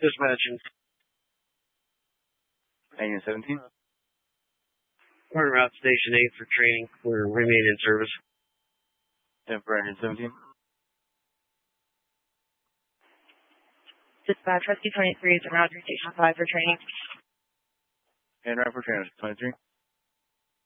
Dispatching. Union 17. We're en route to Station 8 for training. We're remain in service. For Union 17. Dispatch, Rescue 23 is en route to Station 5 for training. En route for training, 23.